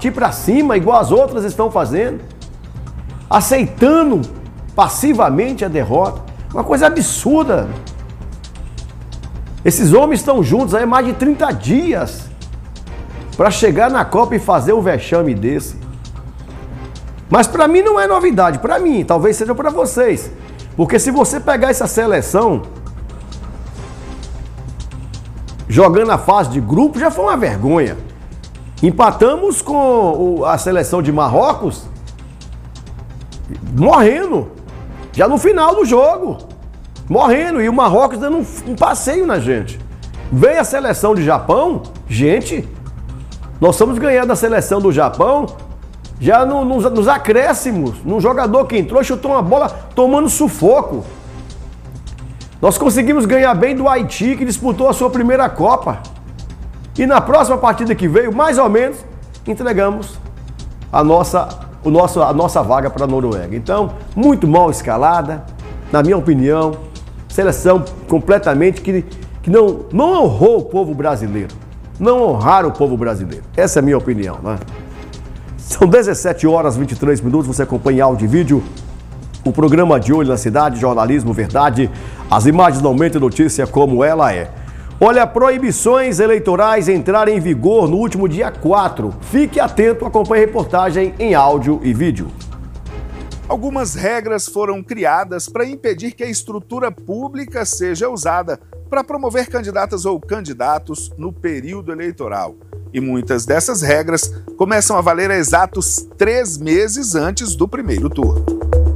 partir para cima, igual as outras estão fazendo, aceitando passivamente a derrota. Uma coisa absurda. Esses homens estão juntos há mais de 30 dias para chegar na Copa e fazer um vexame desse. Mas para mim não é novidade, para mim, talvez seja para vocês. Porque se você pegar essa seleção, jogando a fase de grupo, já foi uma vergonha. Empatamos com a seleção de Marrocos, morrendo, já no final do jogo, morrendo, e o Marrocos dando um passeio na gente. Veio a seleção de Japão, gente, nós estamos ganhando a seleção do Japão, já nos acréscimos, num jogador que entrou e chutou uma bola tomando sufoco. Nós conseguimos ganhar bem do Haiti, que disputou a sua primeira Copa. E na próxima partida que veio, mais ou menos, entregamos a nossa vaga para a Noruega. Então, muito mal escalada, na minha opinião, seleção completamente que não honrou o povo brasileiro. Não honraram o povo brasileiro. Essa é a minha opinião, né? São 17 horas e 23 minutos, você acompanha áudio e vídeo. O programa De Olho na Cidade, jornalismo, verdade. As imagens não mentem, notícia como ela é. Olha, proibições eleitorais entrarem em vigor no último dia 4. Fique atento, acompanhe a reportagem em áudio e vídeo. Algumas regras foram criadas para impedir que a estrutura pública seja usada para promover candidatas ou candidatos no período eleitoral. E muitas dessas regras começam a valer a exatos 3 meses antes do primeiro turno.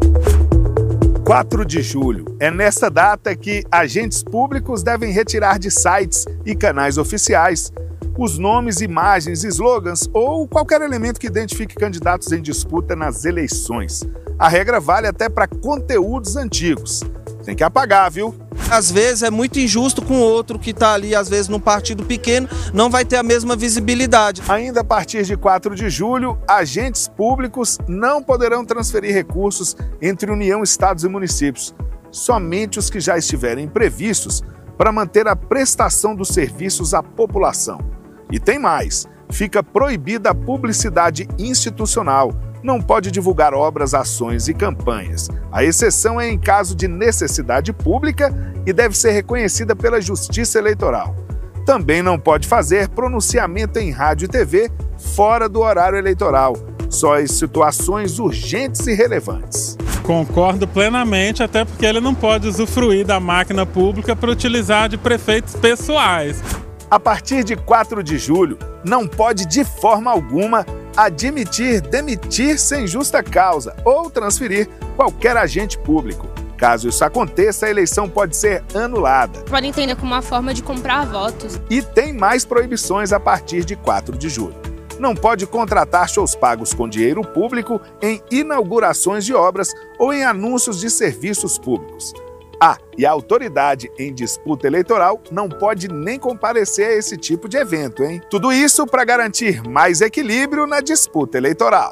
4 de julho. É nesta data que agentes públicos devem retirar de sites e canais oficiais os nomes, imagens, slogans ou qualquer elemento que identifique candidatos em disputa nas eleições. A regra vale até para conteúdos antigos. Tem que apagar, viu? Às vezes é muito injusto com outro que está ali, às vezes num partido pequeno, não vai ter a mesma visibilidade. Ainda a partir de 4 de julho, agentes públicos não poderão transferir recursos entre União, estados e municípios. Somente os que já estiverem previstos para manter a prestação dos serviços à população. E tem mais, fica proibida a publicidade institucional. Não pode divulgar obras, ações e campanhas. A exceção é em caso de necessidade pública e deve ser reconhecida pela Justiça Eleitoral. Também não pode fazer pronunciamento em rádio e TV fora do horário eleitoral, só em situações urgentes e relevantes. Concordo plenamente, até porque ele não pode usufruir da máquina pública para utilizar de prefeitos pessoais. A partir de 4 de julho, não pode de forma alguma admitir, demitir sem justa causa ou transferir qualquer agente público. Caso isso aconteça, a eleição pode ser anulada. Pode entender como uma forma de comprar votos. E tem mais proibições a partir de 4 de julho. Não pode contratar shows pagos com dinheiro público em inaugurações de obras ou em anúncios de serviços públicos. E a autoridade em disputa eleitoral não pode nem comparecer a esse tipo de evento, hein? Tudo isso para garantir mais equilíbrio na disputa eleitoral.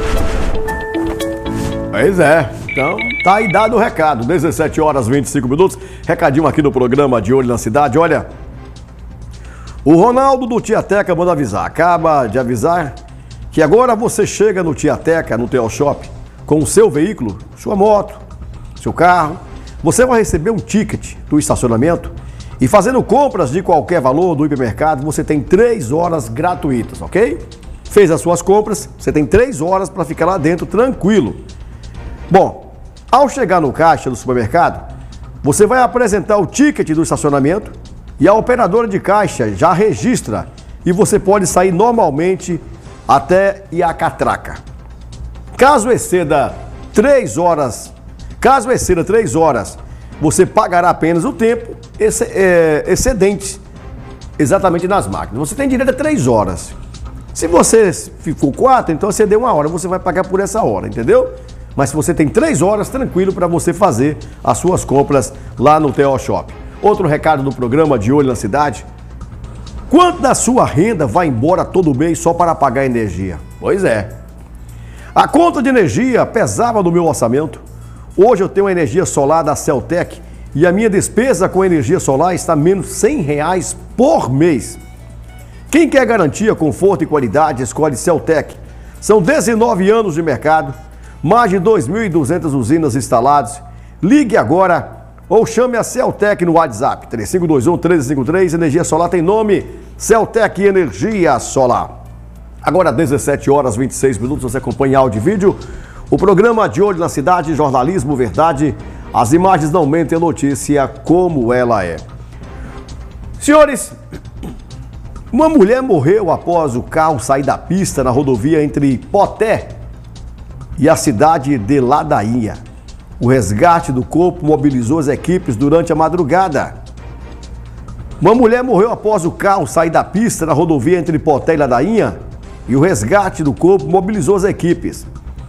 Pois é, então tá aí dado o recado, 17 horas e 25 minutos, recadinho aqui no programa De Olho na Cidade. Olha, o Ronaldo do Tiateca manda avisar, acaba de avisar que agora você chega no Tiateca, no TL Shop, com o seu veículo, sua moto, seu carro, você vai receber um ticket do estacionamento e fazendo compras de qualquer valor do hipermercado, você tem 3 horas gratuitas, ok? Fez as suas compras, você tem 3 horas para ficar lá dentro tranquilo. Bom, ao chegar no caixa do supermercado, você vai apresentar o ticket do estacionamento e a operadora de caixa já registra e você pode sair normalmente até ir à catraca. Caso exceda 3 horas, você pagará apenas o tempo excedente exatamente nas máquinas. Você tem direito a 3 horas. Se você ficou 4, então você deu 1 hora, você vai pagar por essa hora, entendeu? Mas se você tem 3 horas, tranquilo para você fazer as suas compras lá no TL Shop. Outro recado do programa De Olho na Cidade. Quanto da sua renda vai embora todo mês só para pagar energia? Pois é. A conta de energia pesava no meu orçamento. Hoje eu tenho a energia solar da Celtec e a minha despesa com energia solar está menos R$100 por mês. Quem quer garantia, conforto e qualidade, escolhe Celtec. São 19 anos de mercado, mais de 2.200 usinas instaladas. Ligue agora ou chame a Celtec no WhatsApp, 3521-1353. Energia solar tem nome, Celtec Energia Solar. Agora, 17 horas 26 minutos, você acompanha áudio e vídeo. O programa De Olho na Cidade, Jornalismo Verdade. As imagens não mentem a notícia como ela é. Senhores, uma mulher morreu após o carro sair da pista na rodovia entre Poté e a cidade de Ladainha. O resgate do corpo mobilizou as equipes durante a madrugada. Uma mulher morreu após o carro sair da pista na rodovia entre Poté e Ladainha e o resgate do corpo mobilizou as equipes.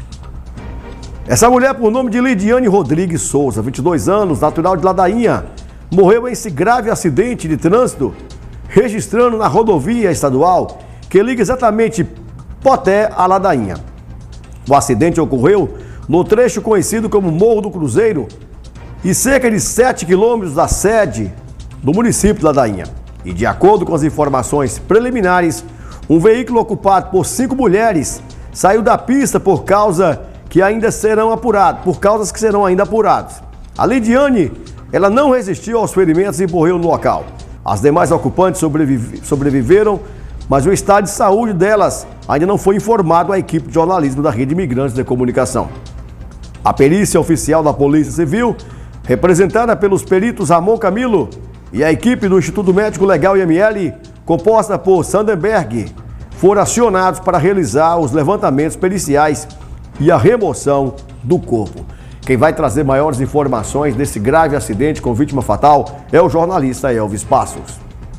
Essa mulher, por nome de Lidiane Rodrigues Souza, 22 anos, natural de Ladainha, morreu em esse grave acidente de trânsito, registrando na rodovia estadual que liga exatamente Poté a Ladainha. O acidente ocorreu no trecho conhecido como Morro do Cruzeiro e cerca de 7 quilômetros da sede do município de Ladainha. E de acordo com as informações preliminares, um veículo ocupado por 5 mulheres saiu da pista por causas que serão ainda apuradas. A Lidiane, ela não resistiu aos ferimentos e morreu no local. As demais ocupantes sobreviveram, mas o estado de saúde delas ainda não foi informado à equipe de jornalismo da Rede Imigrantes de Comunicação. A perícia oficial da Polícia Civil, representada pelos peritos Ramon Camilo e a equipe do Instituto Médico Legal IML, composta por Sandenberg, foram acionados para realizar os levantamentos periciais e a remoção do corpo. Quem vai trazer maiores informações desse grave acidente com vítima fatal é o jornalista Elvis Passos.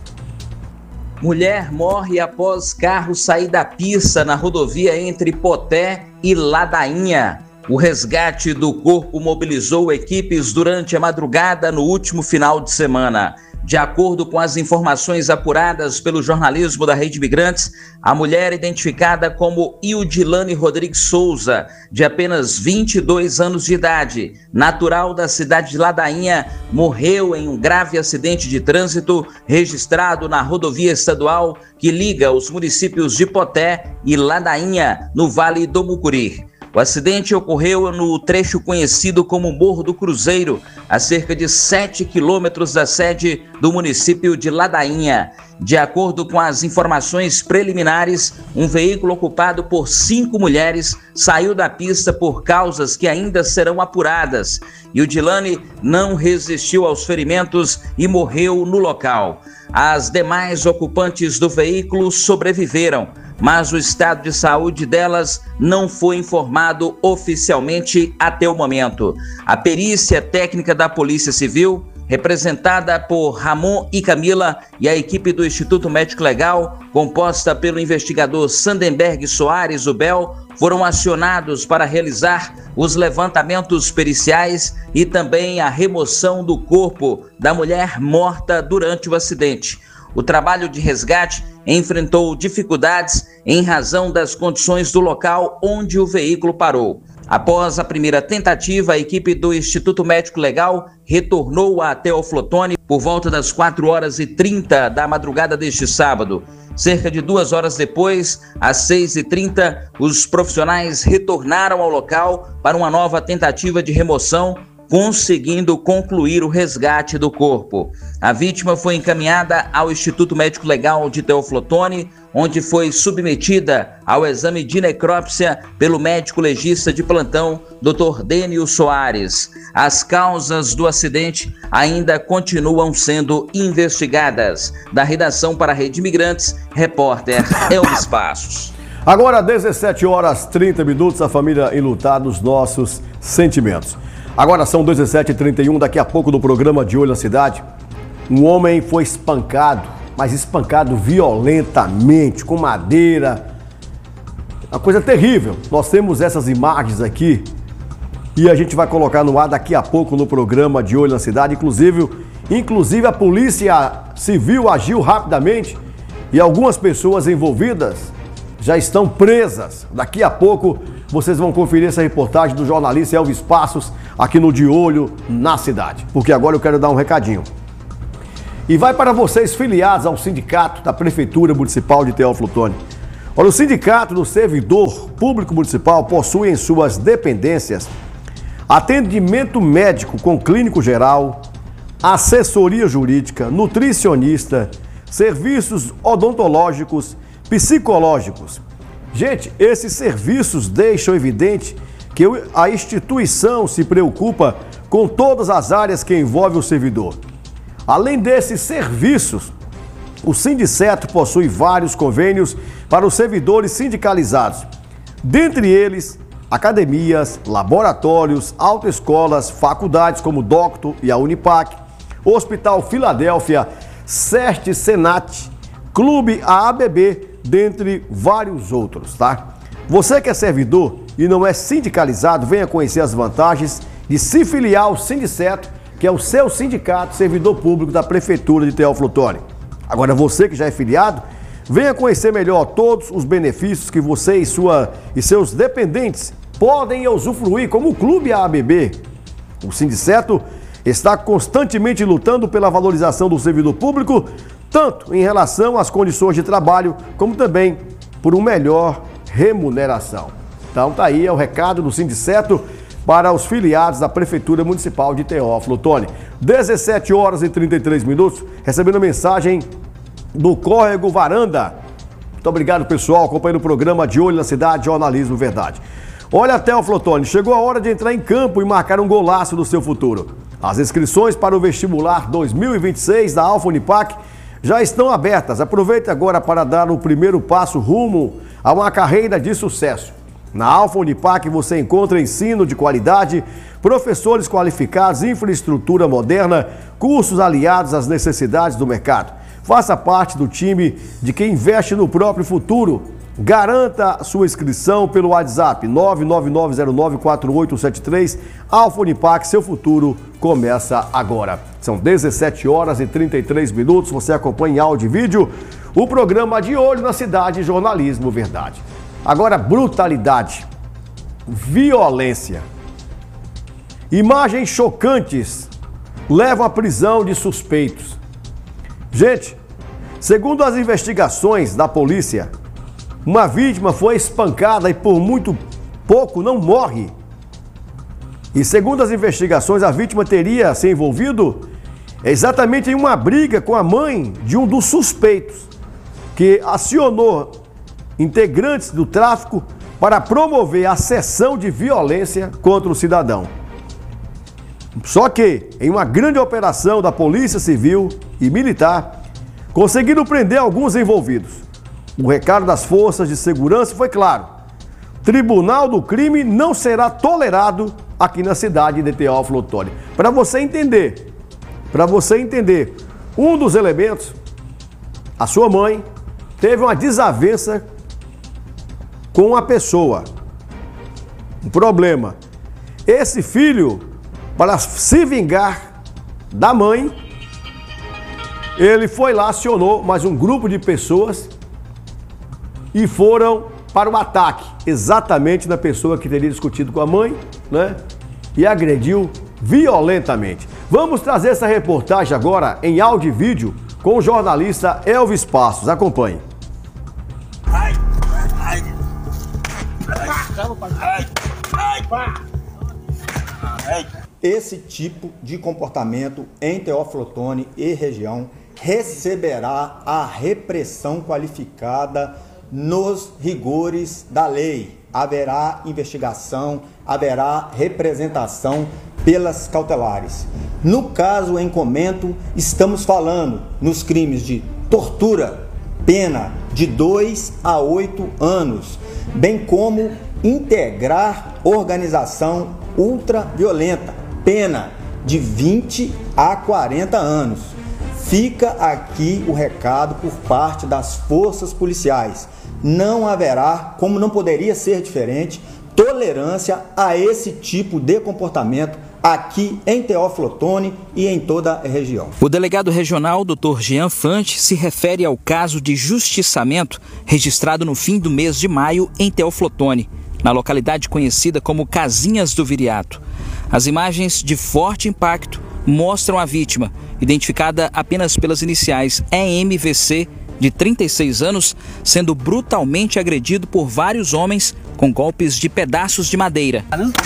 Mulher morre após carro sair da pista na rodovia entre Poté e Ladainha. O resgate do corpo mobilizou equipes durante a madrugada no último final de semana. De acordo com as informações apuradas pelo jornalismo da Rede Imigrantes, a mulher identificada como Ildilane Rodrigues Souza, de apenas 22 anos de idade, natural da cidade de Ladainha, morreu em um grave acidente de trânsito registrado na rodovia estadual que liga os municípios de Poté e Ladainha, no Vale do Mucuri. O acidente ocorreu no trecho conhecido como Morro do Cruzeiro, a cerca de 7 quilômetros da sede do município de Ladainha. De acordo com as informações preliminares, um veículo ocupado por 5 mulheres saiu da pista por causas que ainda serão apuradas. Ildilane não resistiu aos ferimentos e morreu no local. As demais ocupantes do veículo sobreviveram, mas o estado de saúde delas não foi informado oficialmente até o momento. A perícia técnica da Polícia Civil, representada por Ramon e Camila, e a equipe do Instituto Médico Legal, composta pelo investigador Sandenberg Soares Ubel, foram acionados para realizar os levantamentos periciais e também a remoção do corpo da mulher morta durante o acidente. O trabalho de resgate enfrentou dificuldades em razão das condições do local onde o veículo parou. Após a primeira tentativa, a equipe do Instituto Médico Legal retornou a Teoflotone por volta das 4h30 da madrugada deste sábado. Cerca de 2 horas depois, às 6h30, os profissionais retornaram ao local para uma nova tentativa de remoção, conseguindo concluir o resgate do corpo. A vítima foi encaminhada ao Instituto Médico Legal de Teoflotone, onde foi submetida ao exame de necrópsia pelo médico legista de plantão, Dr. Dênio Soares. As causas do acidente ainda continuam sendo investigadas. Da redação para a Rede Imigrantes, repórter Elvis Passos. Agora, 17h30, a família enlutada, os nossos sentimentos. Agora são 17h31, daqui a pouco do programa De Olho na Cidade. Um homem foi espancado, mas espancado violentamente, com madeira. Uma coisa terrível. Nós temos essas imagens aqui e a gente vai colocar no ar daqui a pouco no programa De Olho na Cidade. Inclusive a Polícia Civil agiu rapidamente e algumas pessoas envolvidas já estão presas. Daqui a pouco vocês vão conferir essa reportagem do jornalista Elvis Passos aqui no De Olho na Cidade. Porque agora eu quero dar um recadinho. e vai para vocês filiados ao sindicato da Prefeitura Municipal de Teófilo Otoni. Olha, o Sindicato do Servidor Público Municipal possui em suas dependências atendimento médico com clínico geral, assessoria jurídica, nutricionista, serviços odontológicos, psicológicos. Gente, esses serviços deixam evidente que a instituição se preocupa com todas as áreas que envolvem o servidor. Além desses serviços, o Sindiceto possui vários convênios para os servidores sindicalizados. Dentre eles, academias, laboratórios, autoescolas, faculdades como o Docto e a Unipac, Hospital Filadélfia, SEST, Senat, Clube AABB, dentre vários outros, tá? Você que é servidor e não é sindicalizado, venha conhecer as vantagens de se filiar ao Sindiceto, que é o seu sindicato servidor público da Prefeitura de Teófilo Otoni. Agora, você que já é filiado, venha conhecer melhor todos os benefícios que você e seus dependentes podem usufruir, como o Clube AABB. O Sindiceto está constantemente lutando pela valorização do servidor público, tanto em relação às condições de trabalho, como também por uma melhor remuneração. Então tá aí, é o recado do Sindiceto para os filiados da Prefeitura Municipal de Teófilo Otoni. 17 horas e 33 minutos, recebendo a mensagem do Córrego Varanda. Muito obrigado, pessoal, acompanhando o programa De Olho na Cidade, Jornalismo Verdade. Olha, Teófilo Otoni, chegou a hora de entrar em campo e marcar um golaço do seu futuro. As inscrições para o vestibular 2026 da Alfa Unipac já estão abertas. Aproveite agora para dar o primeiro passo rumo a uma carreira de sucesso. Na Alfa Unipac você encontra ensino de qualidade, professores qualificados, infraestrutura moderna, cursos aliados às necessidades do mercado. Faça parte do time de quem investe no próprio futuro. Garanta sua inscrição pelo WhatsApp 999094873. Alfa Unipac, seu futuro começa agora. São 17 horas e 33 minutos. Você acompanha em áudio e vídeo o programa De Olho na Cidade, Jornalismo Verdade. Agora, brutalidade, violência, imagens chocantes levam à prisão de suspeitos. Gente, segundo as investigações da polícia, uma vítima foi espancada e por muito pouco não morre. E segundo as investigações, a vítima teria se envolvido exatamente em uma briga com a mãe de um dos suspeitos, que acionou integrantes do tráfico para promover a sessão de violência contra o cidadão. Só que, em uma grande operação da Polícia Civil e Militar, conseguiram prender alguns envolvidos. O recado das forças de segurança foi claro: Tribunal do Crime não será tolerado aqui na cidade de Teófilo Otoni. Para você entender, um dos elementos, a sua mãe, teve uma desavença com uma pessoa, um problema. Esse filho, para se vingar da mãe, ele foi lá, acionou mais um grupo de pessoas e foram para o ataque, exatamente na pessoa que teria discutido com a mãe, né? E agrediu violentamente. Vamos trazer essa reportagem agora em áudio e vídeo com o jornalista Elvis Passos. Acompanhe. Esse tipo de comportamento em Teófilo Otoni e região receberá a repressão qualificada nos rigores da lei. Haverá investigação, haverá representação pelas cautelares. No caso em comento, estamos falando nos crimes de tortura, pena de 2 a 8 anos, bem como integrar organização ultraviolenta, pena de 20 a 40 anos. Fica aqui o recado por parte das forças policiais. Não haverá, como não poderia ser diferente, tolerância a esse tipo de comportamento aqui em Teófilo Otoni e em toda a região. O delegado regional, Dr. Jean Fante, se refere ao caso de justiçamento registrado no fim do mês de maio em Teófilo Otoni, na localidade conhecida como Casinhas do Viriato. As imagens de forte impacto mostram a vítima, identificada apenas pelas iniciais EMVC, de 36 anos, sendo brutalmente agredido por vários homens com golpes de pedaços de madeira.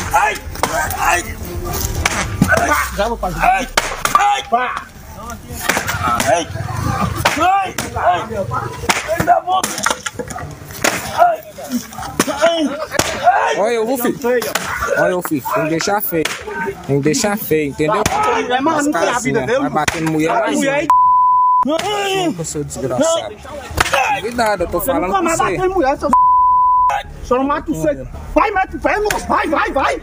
Olha eu, filho. Olha eu, filho. Tem que deixar feio. Tem que deixar feio, entendeu? Vai batendo mulher mais nunca sou desgraçado. Cuidado, eu tô falando com você. Só não mata você. Vai, mete o pé, moço. Vai. Vai.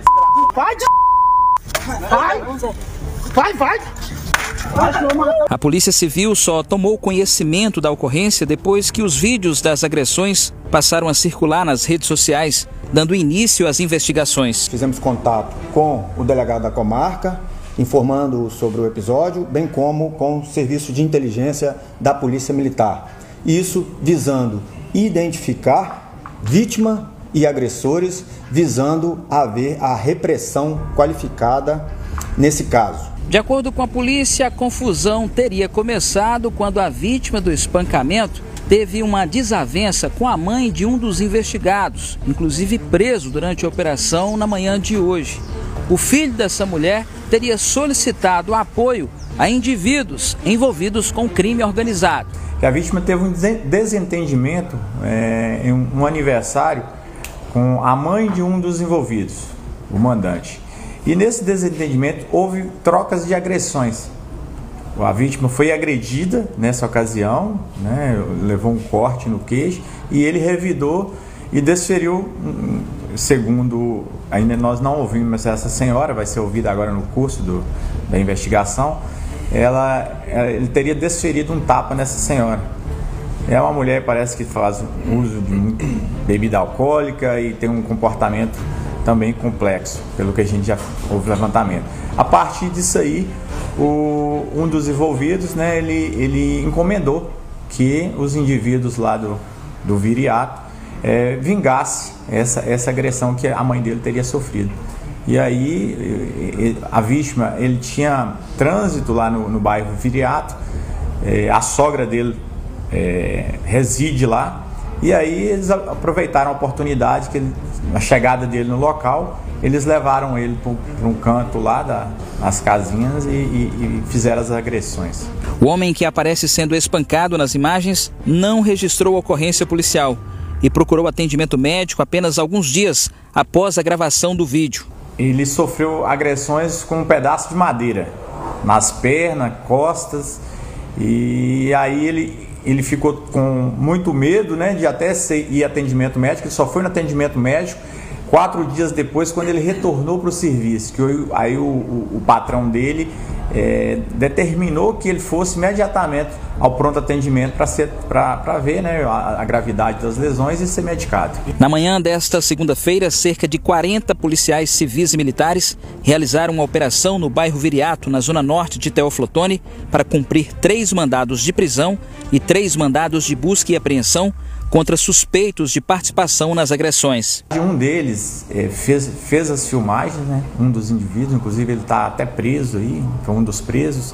A Polícia Civil só tomou conhecimento da ocorrência depois que os vídeos das agressões passaram a circular nas redes sociais, dando início às investigações. Fizemos contato com o delegado da comarca, informando sobre o episódio, bem como com o serviço de inteligência da Polícia Militar. Isso visando identificar vítima e agressores, visando haver a repressão qualificada nesse caso. De acordo com a polícia, a confusão teria começado quando a vítima do espancamento teve uma desavença com a mãe de um dos investigados, inclusive preso durante a operação na manhã de hoje. O filho dessa mulher teria solicitado apoio a indivíduos envolvidos com crime organizado. A vítima teve um desentendimento em um aniversário com a mãe de um dos envolvidos, o mandante. E nesse desentendimento houve trocas de agressões. A vítima foi agredida nessa ocasião, né, levou um corte no queixo e ele revidou e desferiu, segundo, ainda nós não ouvimos, mas essa senhora vai ser ouvida agora no curso da investigação, ele teria desferido um tapa nessa senhora. É uma mulher, parece que faz uso de bebida alcoólica e tem um comportamento também complexo, pelo que a gente já houve levantamento. A partir disso aí, um dos envolvidos, né, ele encomendou que os indivíduos lá do Viriato vingasse essa agressão que a mãe dele teria sofrido. E aí a vítima, ele tinha trânsito lá no bairro Viriato, a sogra dele reside lá, e aí eles aproveitaram a oportunidade a chegada dele no local, eles levaram ele para um canto lá das casinhas e fizeram as agressões. O homem que aparece sendo espancado nas imagens não registrou a ocorrência policial e procurou atendimento médico apenas alguns dias após a gravação do vídeo. Ele sofreu agressões com um pedaço de madeira nas pernas, costas, e aí ele ficou com muito medo, né, de até ir atendimento médico. Ele só foi no atendimento médico 4 dias depois, quando ele retornou para o serviço, que aí o patrão dele determinou que ele fosse imediatamente ao pronto atendimento para ver, né, a gravidade das lesões e ser medicado. Na manhã desta segunda-feira, cerca de 40 policiais civis e militares realizaram uma operação no bairro Viriato, na zona norte de Teófilo para cumprir 3 mandados de prisão e 3 mandados de busca e apreensão contra suspeitos de participação nas agressões. Um deles fez as filmagens, né? Um dos indivíduos, inclusive ele está até preso aí, foi um dos presos,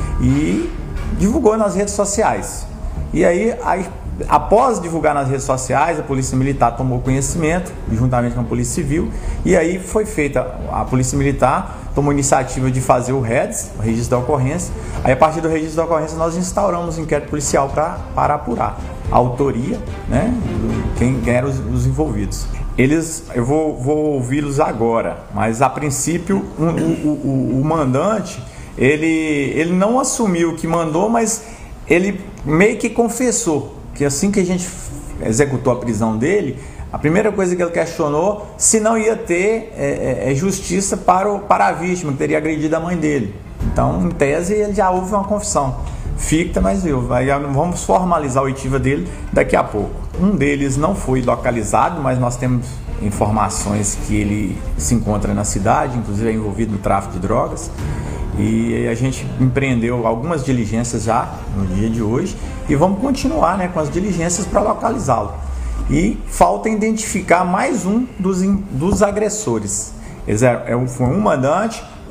e divulgou nas redes sociais. E aí, após divulgar nas redes sociais, a Polícia Militar tomou conhecimento, juntamente com a Polícia Civil, e aí foi feita, a Polícia Militar tomou a iniciativa de fazer o REDS, o registro da ocorrência. Aí, a partir do registro da ocorrência, nós instauramos um inquérito policial para apurar a autoria, né, quem eram os envolvidos. Eu vou ouvi-los agora, mas a princípio o mandante, ele não assumiu que mandou, mas ele meio que confessou que assim que a gente executou a prisão dele, a primeira coisa que ele questionou se não ia ter justiça para a vítima que teria agredido a mãe dele. Então, em tese, ele já houve uma confissão ficta, mas vamos formalizar a oitiva dele daqui a pouco. Um deles não foi localizado, mas nós temos informações que ele se encontra na cidade, inclusive é envolvido no tráfico de drogas, e a gente empreendeu algumas diligências já no dia de hoje e vamos continuar, né, com as diligências para localizá-lo. E falta identificar mais um dos agressores. Foi um mandante,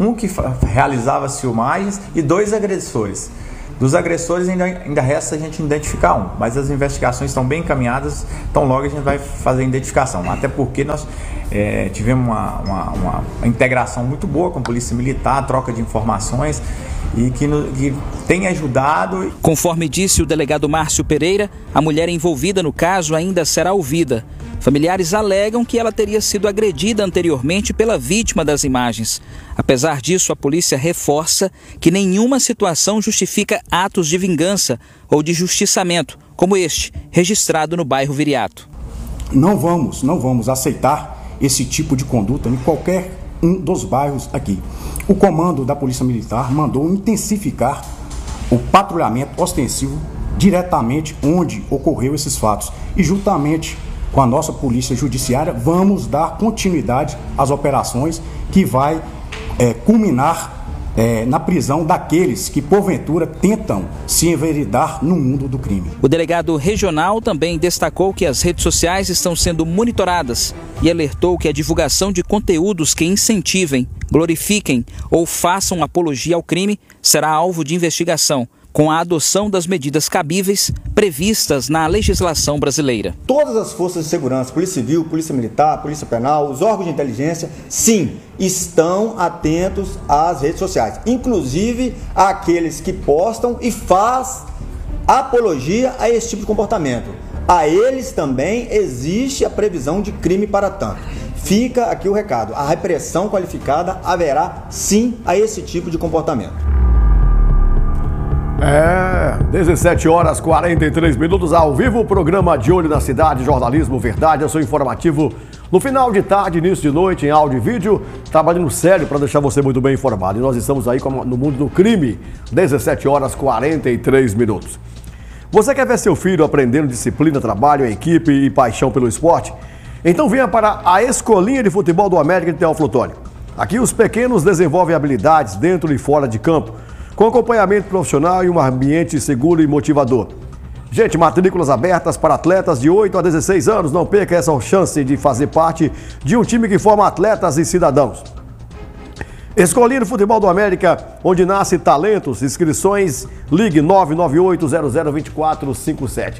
um que realizava as filmagens e 2 agressores. Dos agressores ainda resta a gente identificar um, mas as investigações estão bem encaminhadas, então logo a gente vai fazer a identificação. Até porque nós tivemos uma integração muito boa com a Polícia Militar, troca de informações e que tem ajudado. Conforme disse o delegado Márcio Pereira, a mulher envolvida no caso ainda será ouvida. Familiares alegam que ela teria sido agredida anteriormente pela vítima das imagens. Apesar disso, a polícia reforça que nenhuma situação justifica atos de vingança ou de justiçamento, como este, registrado no bairro Viriato. Não vamos aceitar esse tipo de conduta em qualquer um dos bairros aqui. O comando da Polícia Militar mandou intensificar o patrulhamento ostensivo diretamente onde ocorreu esses fatos e juntamente com a nossa Polícia Judiciária, vamos dar continuidade às operações que vai culminar na prisão daqueles que, porventura, tentam se enveredar no mundo do crime. O delegado regional também destacou que as redes sociais estão sendo monitoradas e alertou que a divulgação de conteúdos que incentivem, glorifiquem ou façam apologia ao crime será alvo de investigação, com a adoção das medidas cabíveis previstas na legislação brasileira. Todas as forças de segurança, Polícia Civil, Polícia Militar, Polícia Penal, os órgãos de inteligência, sim, estão atentos às redes sociais, inclusive aqueles que postam e faz apologia a esse tipo de comportamento. A eles também existe a previsão de crime para tanto. Fica aqui o recado, a repressão qualificada haverá sim a esse tipo de comportamento. 17 horas 43 minutos ao vivo, o programa De Olho na Cidade, Jornalismo Verdade, eu sou informativo no final de tarde, início de noite, em áudio e vídeo, trabalhando sério para deixar você muito bem informado. E nós estamos aí no mundo do crime, 17 horas 43 minutos. Você quer ver seu filho aprendendo disciplina, trabalho, equipe e paixão pelo esporte? Então venha para a Escolinha de Futebol do América de Teófilo Otoni. Aqui os pequenos desenvolvem habilidades dentro e fora de campo, com acompanhamento profissional e um ambiente seguro e motivador. Gente, matrículas abertas para atletas de 8 a 16 anos. Não perca essa chance de fazer parte de um time que forma atletas e cidadãos. Escolinha de Futebol do América, onde nasce talentos. Inscrições, ligue 998-002457.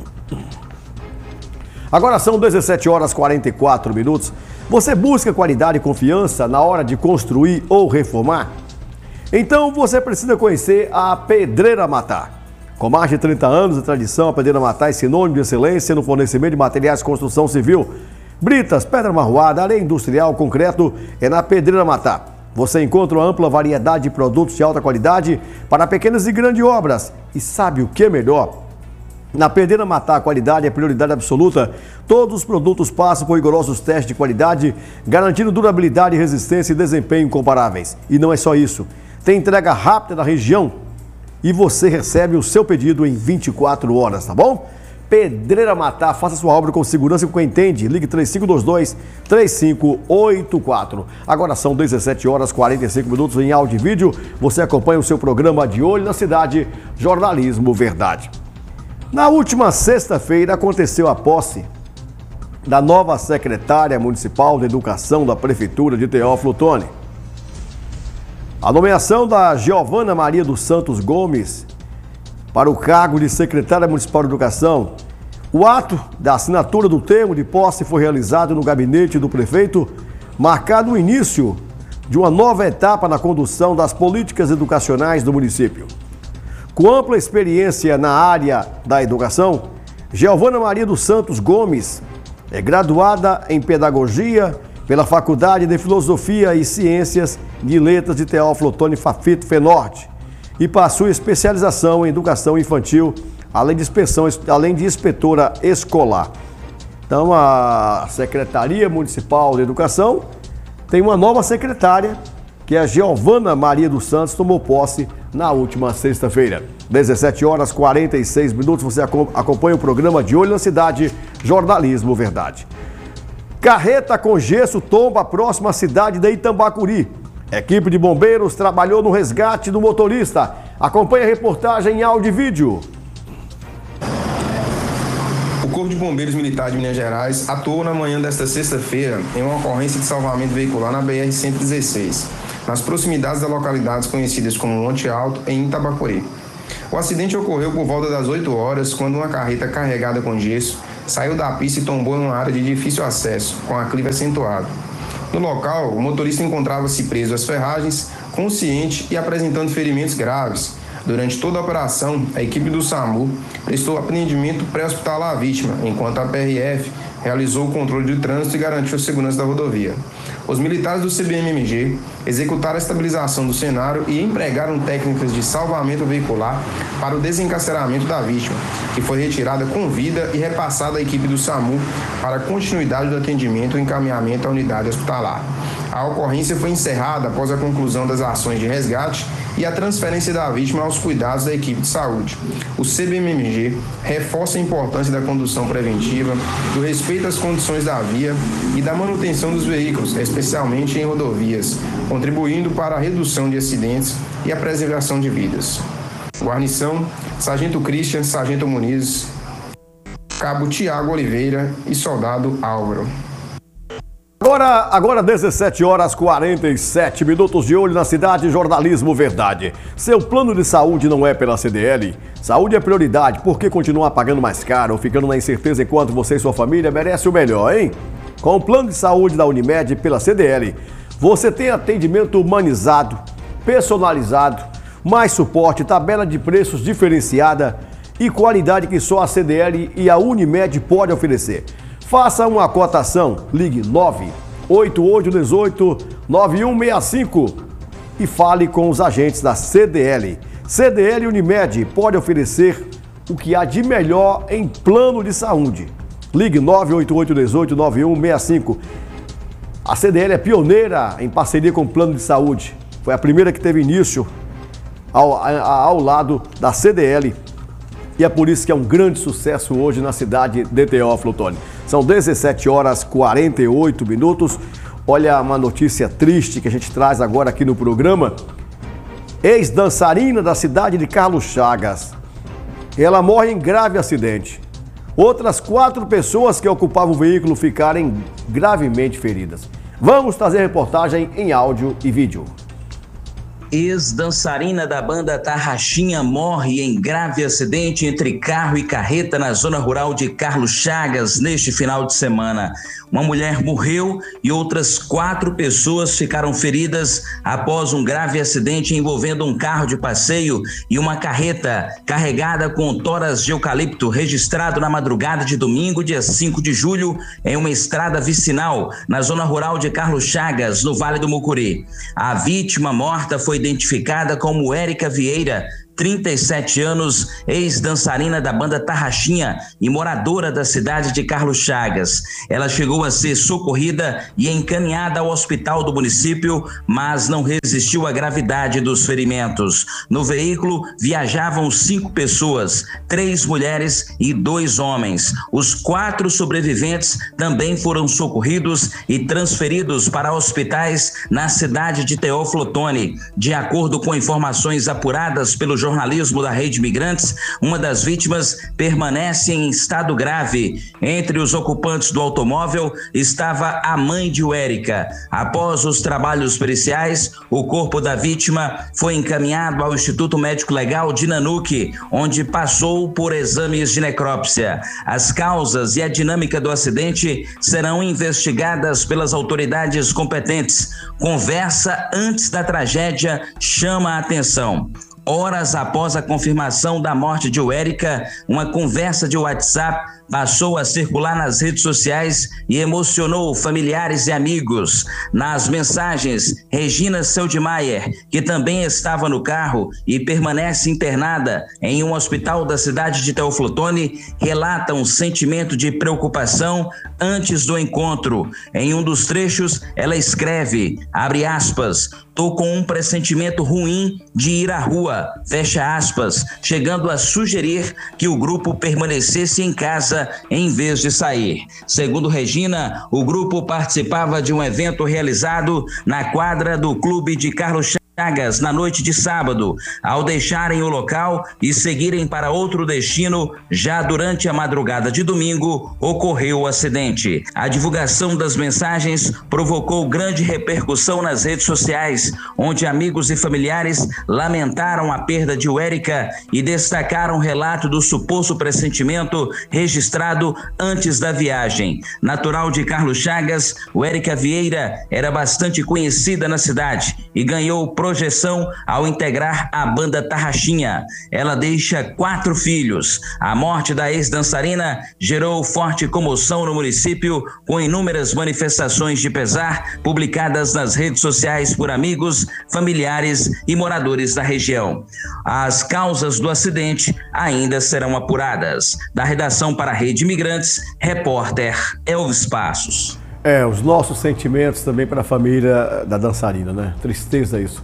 Agora são 17 horas 44 minutos. Você busca qualidade e confiança na hora de construir ou reformar? Então você precisa conhecer a Pedreira Matá. Com mais de 30 anos de tradição, a Pedreira Matá é sinônimo de excelência no fornecimento de materiais de construção civil. Britas, pedra marroada, areia industrial, concreto, é na Pedreira Matá. Você encontra uma ampla variedade de produtos de alta qualidade para pequenas e grandes obras. E sabe o que é melhor? Na Pedreira Matá, a qualidade é prioridade absoluta. Todos os produtos passam por rigorosos testes de qualidade, garantindo durabilidade, resistência e desempenho incomparáveis. E não é só isso. Tem entrega rápida na região e você recebe o seu pedido em 24 horas, tá bom? Pedreira Matá, faça sua obra com segurança e com quem entende. Ligue 3522-3584. Agora são 17 horas 45 minutos em áudio e vídeo. Você acompanha o seu programa De Olho na Cidade, Jornalismo Verdade. Na última sexta-feira aconteceu a posse da nova secretária municipal de Educação da Prefeitura de Teófilo Otoni. A nomeação da Giovana Maria dos Santos Gomes para o cargo de secretária municipal de Educação. O ato da assinatura do termo de posse foi realizado no gabinete do prefeito, marcado o início de uma nova etapa na condução das políticas educacionais do município. Com ampla experiência na área da educação, Giovana Maria dos Santos Gomes é graduada em Pedagogia pela Faculdade de Filosofia e Ciências de Letras de Teófilo Otoni Fafito Fenorte e possui especialização em Educação Infantil, além de inspetora escolar. Então, a Secretaria Municipal de Educação tem uma nova secretária, que é a Giovana Maria dos Santos, tomou posse na última sexta-feira. 17 horas 46 minutos, você acompanha o programa De Olho na Cidade, Jornalismo Verdade. Carreta com gesso tomba a próxima cidade de Itambacuri. Equipe de bombeiros trabalhou no resgate do motorista. Acompanhe a reportagem em áudio e vídeo. Corpo de Bombeiros Militar de Minas Gerais atuou na manhã desta sexta-feira em uma ocorrência de salvamento veicular na BR-116, nas proximidades das localidades conhecidas como Monte Alto, em Itabaporí. O acidente ocorreu por volta das 8 horas, quando uma carreta carregada com gesso saiu da pista e tombou em uma área de difícil acesso, com aclive acentuado. No local, o motorista encontrava-se preso às ferragens, consciente e apresentando ferimentos graves. Durante toda a operação, a equipe do SAMU prestou atendimento pré-hospitalar à vítima, enquanto a PRF realizou o controle de trânsito e garantiu a segurança da rodovia. Os militares do CBMMG executaram a estabilização do cenário e empregaram técnicas de salvamento veicular para o desencarceramento da vítima, que foi retirada com vida e repassada à equipe do SAMU para a continuidade do atendimento e encaminhamento à unidade hospitalar. A ocorrência foi encerrada após a conclusão das ações de resgate e a transferência da vítima aos cuidados da equipe de saúde. O CBMMG reforça a importância da condução preventiva, do respeito às condições da via e da manutenção dos veículos, especialmente em rodovias, contribuindo para a redução de acidentes e a preservação de vidas. Guarnição, Sargento Christian, Sargento Muniz, Cabo Tiago Oliveira e Soldado Álvaro. Agora 17 horas 47 minutos, de olho na cidade, jornalismo verdade. Seu plano de saúde não é pela CDL? Saúde é prioridade, por que continuar pagando mais caro ou ficando na incerteza enquanto você e sua família merecem o melhor, hein? Com o plano de saúde da Unimed pela CDL, você tem atendimento humanizado, personalizado, mais suporte, tabela de preços diferenciada e qualidade que só a CDL e a Unimed podem oferecer. Faça uma cotação, ligue 98818-9165 e fale com os agentes da CDL. CDL Unimed pode oferecer o que há de melhor em plano de saúde. Ligue 98818-9165. A CDL é pioneira em parceria com o plano de saúde. Foi a primeira que teve início ao lado da CDL. E é por isso que é um grande sucesso hoje na cidade de Teófilo Otoni. São 17 horas 48 minutos. Olha uma notícia triste que a gente traz agora aqui no programa. Ex-dançarina da cidade de Carlos Chagas. Ela morre em grave acidente. Outras 4 pessoas que ocupavam o veículo ficaram gravemente feridas. Vamos trazer a reportagem em áudio e vídeo. Ex-dançarina da banda Tarraxinha morre em grave acidente entre carro e carreta na zona rural de Carlos Chagas neste final de semana. Uma mulher morreu e outras 4 pessoas ficaram feridas após um grave acidente envolvendo um carro de passeio e uma carreta carregada com toras de eucalipto, registrado na madrugada de domingo, dia 5 de julho, em uma estrada vicinal na zona rural de Carlos Chagas, no Vale do Mucuri. A vítima morta foi identificada como Érica Vieira, 37 anos, ex-dançarina da banda Tarraxinha e moradora da cidade de Carlos Chagas. Ela chegou a ser socorrida e encaminhada ao hospital do município, mas não resistiu à gravidade dos ferimentos. No veículo viajavam 5 pessoas, 3 mulheres e 2 homens. Os 4 sobreviventes também foram socorridos e transferidos para hospitais na cidade de Teófilo Otoni. De acordo com informações apuradas pelo jornalismo da Rede Migrantes, uma das vítimas permanece em estado grave. Entre os ocupantes do automóvel estava a mãe de Érica. Após os trabalhos periciais, o corpo da vítima foi encaminhado ao Instituto Médico Legal de Nanuque, onde passou por exames de necrópsia. As causas e a dinâmica do acidente serão investigadas pelas autoridades competentes. Conversa antes da tragédia chama a atenção. Horas após a confirmação da morte de Érica, uma conversa de WhatsApp passou a circular nas redes sociais e emocionou familiares e amigos. Nas mensagens, Regina Seldmaier, que também estava no carro e permanece internada em um hospital da cidade de Teófilo Otoni, relata um sentimento de preocupação antes do encontro. Em um dos trechos, ela escreve, abre aspas, "Tô com um pressentimento ruim de ir à rua", fecha aspas, chegando a sugerir que o grupo permanecesse em casa em vez de sair. Segundo Regina, o grupo participava de um evento realizado na quadra do Clube de Carlos Chagas na noite de sábado. Ao deixarem o local e seguirem para outro destino, já durante a madrugada de domingo, ocorreu o acidente. A divulgação das mensagens provocou grande repercussão nas redes sociais, onde amigos e familiares lamentaram a perda de Wérica e destacaram o relato do suposto pressentimento registrado antes da viagem. Natural de Carlos Chagas, Wérica Vieira era bastante conhecida na cidade e ganhou projeção ao integrar a banda Tarraxinha. Ela deixa 4 filhos. A morte da ex-dançarina gerou forte comoção no município, com inúmeras manifestações de pesar publicadas nas redes sociais por amigos, familiares e moradores da região. As causas do acidente ainda serão apuradas. Da redação para a Rede Imigrantes, repórter Elvis Passos. Os nossos sentimentos também para a família da dançarina, né? Tristeza isso.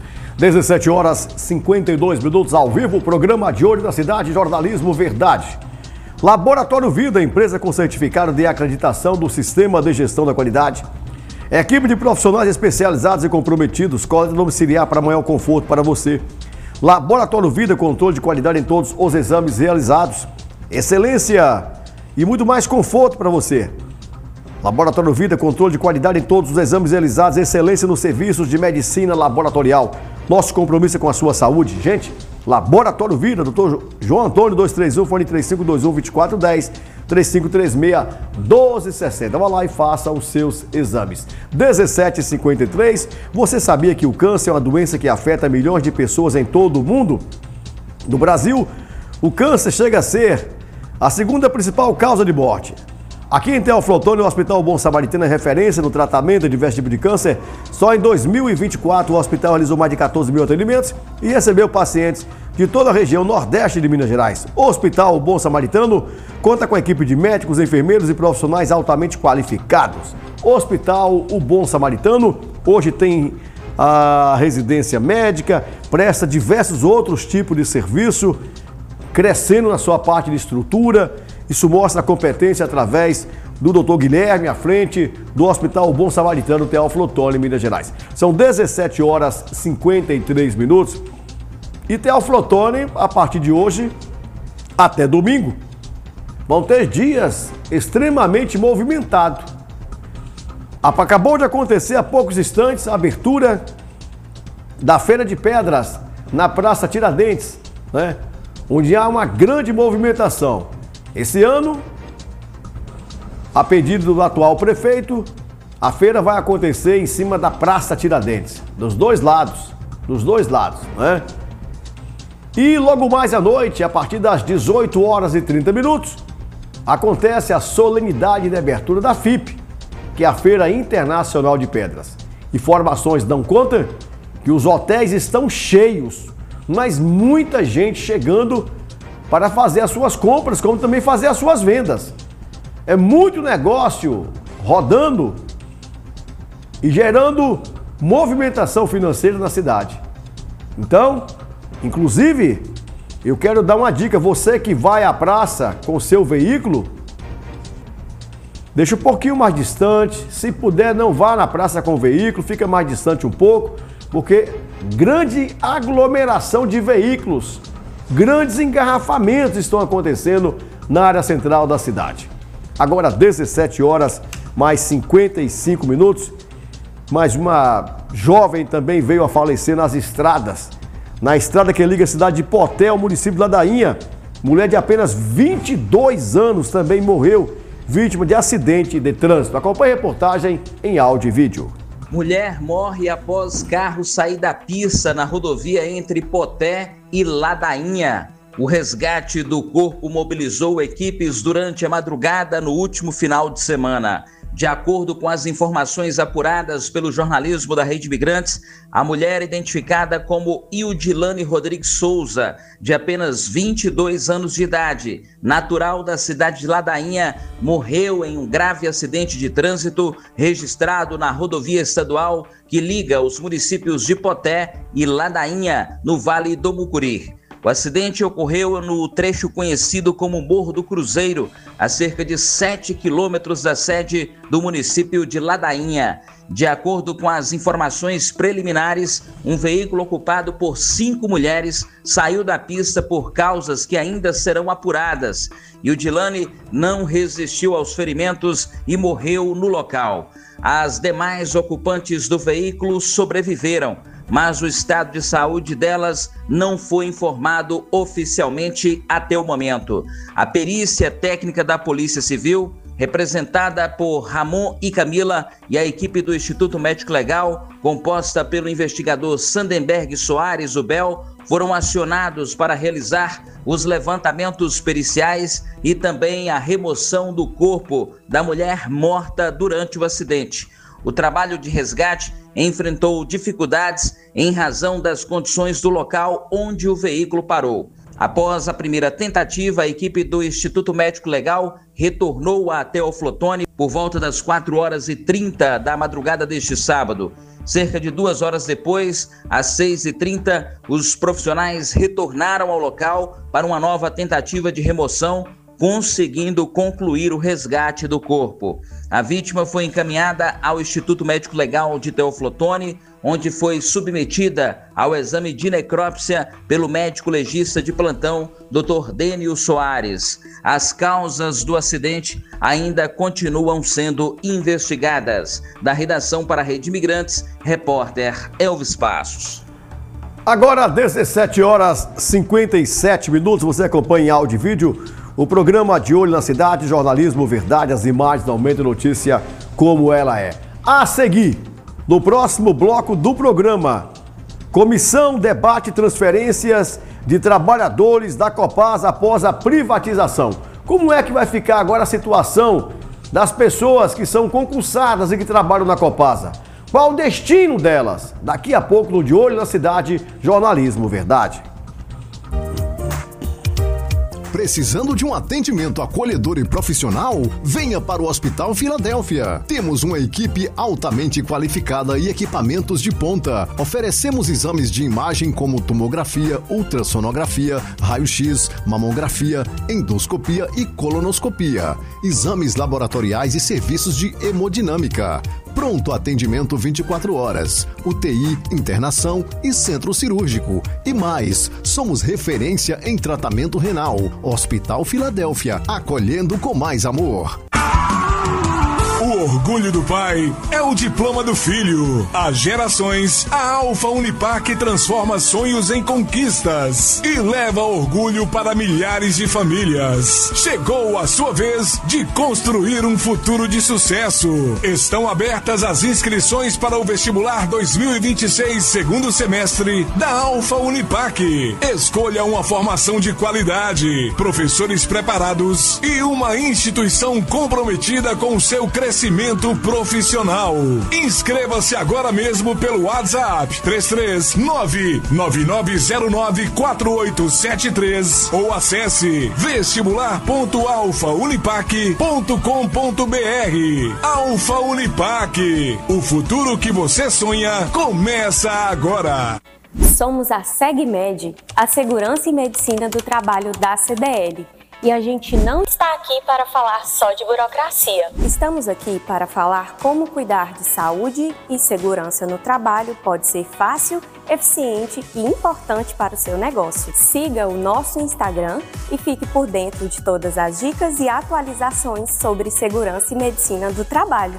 17h52 ao vivo, o programa de hoje da cidade, Jornalismo Verdade. Laboratório Vida, empresa com certificado de acreditação do Sistema de Gestão da Qualidade. Equipe de profissionais especializados e comprometidos, coleta domiciliar para maior conforto para você. Laboratório Vida, controle de qualidade em todos os exames realizados. Excelência e muito mais conforto para você. Laboratório Vida, controle de qualidade em todos os exames realizados, excelência nos serviços de medicina laboratorial. Nosso compromisso é com a sua saúde. Gente, Laboratório Vida, Dr. João Antônio, 231, fone 3521-2410, 3536-1260. Vá lá e faça os seus exames. 17h53, você sabia que o câncer é uma doença que afeta milhões de pessoas em todo o mundo? No Brasil, o câncer chega a ser a segunda principal causa de morte. Aqui em Teoflotone, o Hospital Bom Samaritano é referência no tratamento de diversos tipos de câncer. Só em 2024, o hospital realizou mais de 14 mil atendimentos e recebeu pacientes de toda a região nordeste de Minas Gerais. O Hospital Bom Samaritano conta com equipe de médicos, enfermeiros e profissionais altamente qualificados. O Hospital Bom Samaritano hoje tem a residência médica, presta diversos outros tipos de serviço, crescendo na sua parte de estrutura. Isso mostra a competência através do Dr. Guilherme, à frente do Hospital Bom Samaritano Teoflotone, Minas Gerais. São 17h53. E Teoflotone, a partir de hoje até domingo, vão ter dias extremamente movimentados. Acabou de acontecer há poucos instantes a abertura da Feira de Pedras na Praça Tiradentes, né? Onde há uma grande movimentação. Esse ano, a pedido do atual prefeito, a feira vai acontecer em cima da Praça Tiradentes, dos dois lados, né? E logo mais à noite, a partir das 18h30, acontece a solenidade de abertura da FIP, que é a Feira Internacional de Pedras. Informações dão conta que os hotéis estão cheios, mas muita gente chegando para fazer as suas compras, como também fazer as suas vendas. É muito negócio rodando e gerando movimentação financeira na cidade. Então, inclusive, eu quero dar uma dica. Você que vai à praça com o seu veículo, deixa um pouquinho mais distante. Se puder, não vá na praça com o veículo, fica mais distante um pouco, porque grande aglomeração de veículos, grandes engarrafamentos estão acontecendo na área central da cidade. Agora, 17h55. Mais uma jovem também veio a falecer nas estradas. Na estrada que liga a cidade de Poté ao município de Ladainha. Mulher de apenas 22 anos também morreu, vítima de acidente de trânsito. Acompanhe a reportagem em áudio e vídeo. Mulher morre após carro sair da pista na rodovia entre Poté e Ladainha. O resgate do corpo mobilizou equipes durante a madrugada no último final de semana. De acordo com as informações apuradas pelo jornalismo da Rede Imigrantes, a mulher identificada como Ildilane Rodrigues Souza, de apenas 22 anos de idade, natural da cidade de Ladainha, morreu em um grave acidente de trânsito registrado na rodovia estadual que liga os municípios de Poté e Ladainha, no Vale do Mucuri. O acidente ocorreu no trecho conhecido como Morro do Cruzeiro, a cerca de 7 quilômetros da sede do município de Ladainha. De acordo com as informações preliminares, um veículo ocupado por 5 mulheres saiu da pista por causas que ainda serão apuradas. E o Dilane não resistiu aos ferimentos e morreu no local. As demais ocupantes do veículo sobreviveram, mas o estado de saúde delas não foi informado oficialmente até o momento. A perícia técnica da Polícia Civil, representada por Ramon e Camila, e a equipe do Instituto Médico Legal, composta pelo investigador Sandenberg Soares Ubel, foram acionados para realizar os levantamentos periciais e também a remoção do corpo da mulher morta durante o acidente. O trabalho de resgate enfrentou dificuldades em razão das condições do local onde o veículo parou. Após a primeira tentativa, a equipe do Instituto Médico Legal retornou a Teoflotone por volta das 4h30 da madrugada deste sábado. Cerca de 2 horas depois, às 6h30, os profissionais retornaram ao local para uma nova tentativa de remoção, conseguindo concluir o resgate do corpo. A vítima foi encaminhada ao Instituto Médico Legal de Teoflotone, onde foi submetida ao exame de necrópsia pelo médico legista de plantão, Dr. Dênio Soares. As causas do acidente ainda continuam sendo investigadas. Da redação para a Rede Imigrantes, repórter Elvis Passos. Agora, 17h57, você acompanha em áudio e vídeo o programa De Olho na Cidade, jornalismo, verdade, as imagens, aumento notícia como ela é. A seguir, no próximo bloco do programa, comissão debate transferências de trabalhadores da Copasa após a privatização. Como é que vai ficar agora a situação das pessoas que são concursadas e que trabalham na Copasa? Qual o destino delas? Daqui a pouco no De Olho na Cidade, jornalismo, verdade. Precisando de um atendimento acolhedor e profissional? Venha para o Hospital Filadélfia. Temos uma equipe altamente qualificada e equipamentos de ponta. Oferecemos exames de imagem como tomografia, ultrassonografia, raio-x, mamografia, endoscopia e colonoscopia. Exames laboratoriais e serviços de hemodinâmica. Pronto atendimento 24 horas, UTI, internação e centro cirúrgico. E mais, somos referência em tratamento renal. Hospital Filadélfia, acolhendo com mais amor. O orgulho do pai é o diploma do filho. Há gerações, a Alfa Unipac transforma sonhos em conquistas e leva orgulho para milhares de famílias. Chegou a sua vez de construir um futuro de sucesso. Estão abertas as inscrições para o vestibular 2026, segundo semestre da Alfa Unipac. Escolha uma formação de qualidade, professores preparados e uma instituição comprometida com o seu crescimento profissional. Inscreva-se agora mesmo pelo WhatsApp 33999094873 ou acesse vestibular.alfaunipac.com.br. Alfa Unipac, o futuro que você sonha começa agora. Somos a SegMed, a Segurança e Medicina do Trabalho da CDL. E a gente não está aqui para falar só de burocracia. Estamos aqui para falar como cuidar de saúde e segurança no trabalho pode ser fácil, eficiente e importante para o seu negócio. Siga o nosso Instagram e fique por dentro de todas as dicas e atualizações sobre segurança e medicina do trabalho.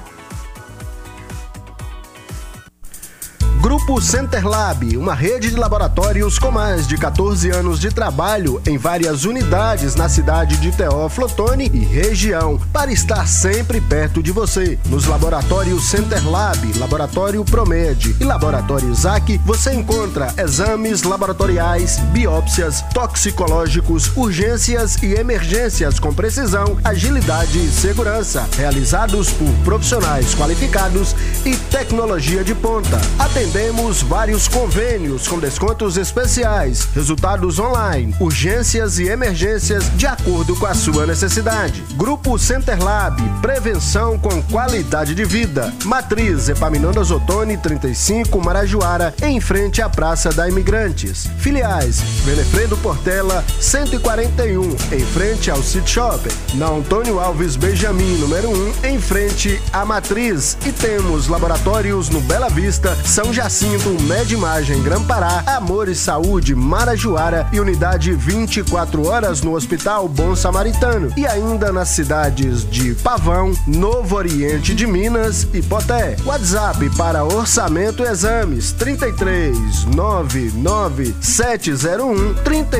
Grupo Centerlab, uma rede de laboratórios com mais de 14 anos de trabalho em várias unidades na cidade de Teoflotone e região, para estar sempre perto de você. Nos laboratórios Centerlab, Laboratório Promed e Laboratório Isaac, você encontra exames laboratoriais, biópsias, toxicológicos, urgências e emergências com precisão, agilidade e segurança, realizados por profissionais qualificados e tecnologia de ponta. Atendendo Temos vários convênios com descontos especiais, resultados online, urgências e emergências de acordo com a sua necessidade. Grupo Centerlab, prevenção com qualidade de vida. Matriz Epaminondas Ottoni 35, Marajoara, em frente à Praça da Imigrantes. Filiais Benefredo Portela 141, em frente ao City Shopping. Na Antônio Alves Benjamin, número 1, em frente à Matriz. E temos laboratórios no Bela Vista, São Jacinto, Medimagem, Grã-Pará, Amor e Saúde, Marajoara e unidade 24 horas no Hospital Bom Samaritano. E ainda nas cidades de Pavão, Novo Oriente de Minas e Poté. WhatsApp para orçamento e exames 33 99 701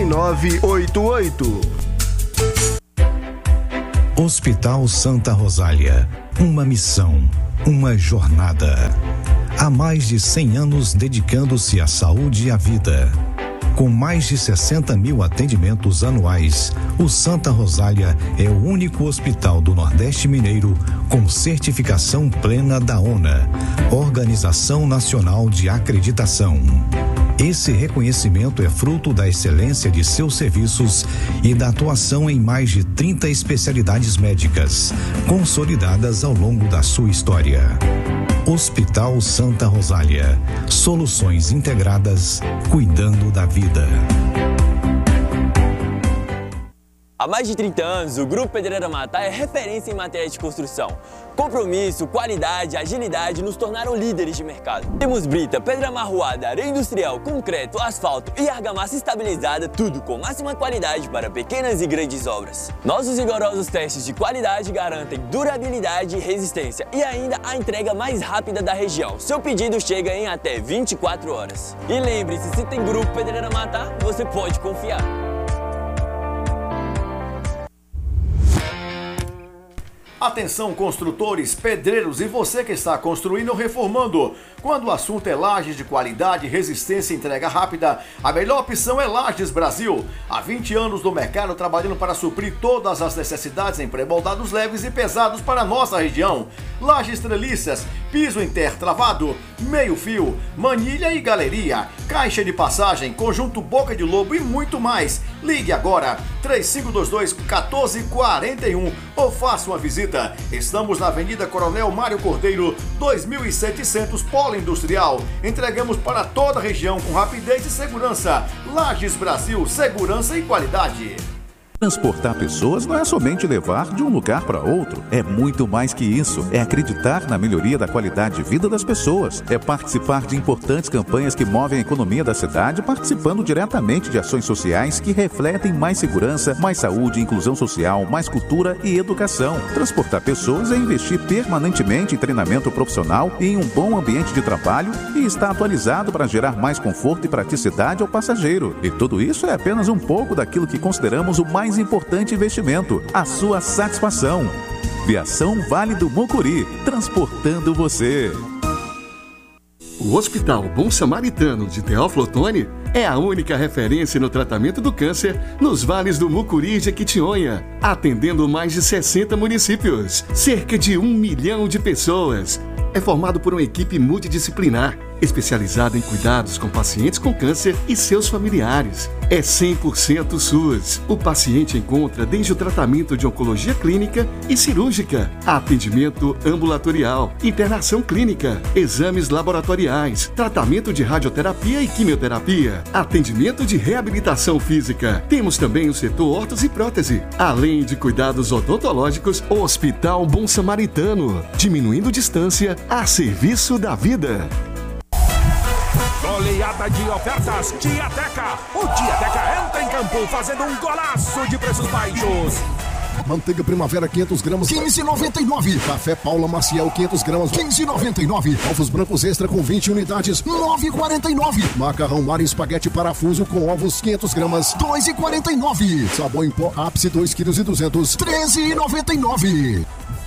3988. Hospital Santa Rosália. Uma missão, uma jornada. Há mais de 100 anos dedicando-se à saúde e à vida. Com mais de 60 mil atendimentos anuais, o Santa Rosália é o único hospital do Nordeste Mineiro com certificação plena da ONA, Organização Nacional de Acreditação. Esse reconhecimento é fruto da excelência de seus serviços e da atuação em mais de 30 especialidades médicas, consolidadas ao longo da sua história. Hospital Santa Rosália. Soluções integradas, cuidando da vida. Há mais de 30 anos, o Grupo Pedreira Matá é referência em matéria de construção. Compromisso, qualidade, agilidade nos tornaram líderes de mercado. Temos brita, pedra amarroada, areia industrial, concreto, asfalto e argamassa estabilizada, tudo com máxima qualidade para pequenas e grandes obras. Nossos rigorosos testes de qualidade garantem durabilidade e resistência e ainda a entrega mais rápida da região. Seu pedido chega em até 24 horas. E lembre-se, se tem Grupo Pedreira Matá, você pode confiar. Atenção, construtores, pedreiros e você que está construindo ou reformando. Quando o assunto é lajes de qualidade, resistência e entrega rápida, a melhor opção é Lajes Brasil. Há 20 anos no mercado trabalhando para suprir todas as necessidades em pré-moldados leves e pesados para a nossa região. Lajes treliças, piso intertravado, meio fio, manilha e galeria, caixa de passagem, conjunto boca de lobo e muito mais. Ligue agora, 3522-1441 ou faça uma visita. Estamos na Avenida Coronel Mário Cordeiro, 2700, Polo Industrial. Entregamos para toda a região com rapidez e segurança. Lajes Brasil, segurança e qualidade. Transportar pessoas não é somente levar de um lugar para outro, é muito mais que isso. É acreditar na melhoria da qualidade de vida das pessoas, é participar de importantes campanhas que movem a economia da cidade, participando diretamente de ações sociais que refletem mais segurança, mais saúde, inclusão social, mais cultura e educação. Transportar pessoas é investir permanentemente em treinamento profissional e em um bom ambiente de trabalho e estar atualizado para gerar mais conforto e praticidade ao passageiro. E tudo isso é apenas um pouco daquilo que consideramos o mais importante investimento, a sua satisfação. Viação Vale do Mucuri, transportando você. O Hospital Bom Samaritano de Teófilo Ottoni é a única referência no tratamento do câncer nos vales do Mucuri e Jequitinhonha, atendendo mais de 60 municípios, cerca de 1 milhão de pessoas. É formado por uma equipe multidisciplinar, especializada em cuidados com pacientes com câncer e seus familiares. É 100% SUS. O paciente encontra desde o tratamento de oncologia clínica e cirúrgica, atendimento ambulatorial, internação clínica, exames laboratoriais, tratamento de radioterapia e quimioterapia, atendimento de reabilitação física. Temos também o setor órtese e prótese, além de cuidados odontológicos. Hospital Bom Samaritano, diminuindo distância a serviço da vida. Goleada de ofertas Tiateca. O Tiateca entra em campo fazendo um golaço de preços baixos. Manteiga Primavera 500 gramas, 15,99. Café Paula Maciel 500 gramas, 15,99. Ovos brancos extra com 20 unidades, 9,49. Macarrão Mar Espaguete Parafuso com ovos 500 gramas, 2,49. Sabão em pó Ápice 2,2 kg, 13,99.